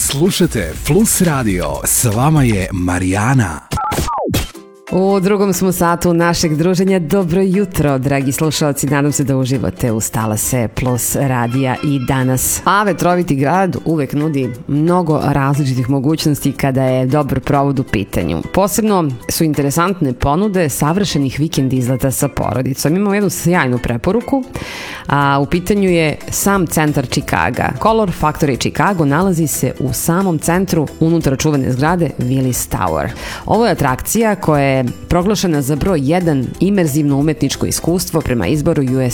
Slušajte Plus Radio, s vama je Marijana. U drugom smo satu našeg druženja. Dobro jutro, dragi slušalci. Nadam se da uživate uz talase Plus radija i danas. A vetroviti grad uvek nudi mnogo različitih mogućnosti kada je dobar provod u pitanju. Posebno su interesantne ponude savršenih vikend izleta sa porodicom. Imamo jednu sjajnu preporuku, a u pitanju je sam centar Čikaga. Color Factory Chicago nalazi se u samom centru unutar čuvene zgrade Willis Tower. Ovo je atrakcija koja je proglašena za broj 1 imerzivno umetničko iskustvo prema izboru US